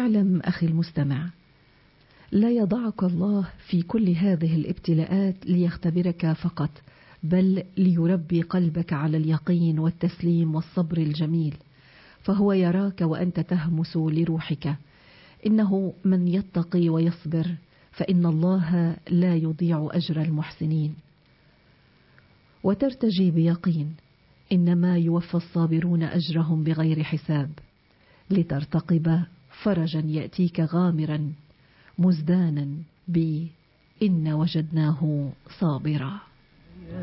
اعلم أخي المستمع، لا يضعك الله في كل هذه الابتلاءات ليختبرك فقط، بل ليربي قلبك على اليقين والتسليم والصبر الجميل، فهو يراك وأنت تهمس لروحك. إنه من يتقي ويصبر فإن الله لا يضيع أجر المحسنين. وترتجي بيقين، إنما يوفى الصابرون أجرهم بغير حساب، لترتقب فرجا يأتيك غامرا مزدانا إن وجدناه صابرا.